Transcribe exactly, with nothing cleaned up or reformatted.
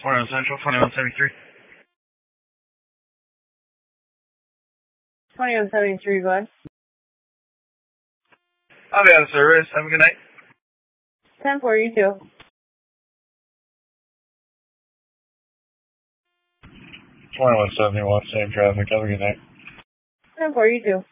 twenty-one Central, twenty-one seventy-three. twenty-one seventy-three, go ahead. I'll be out of service. Have a good night. ten four, you too. twenty-one seventy-one, same traffic. Have a good night. ten four, you too.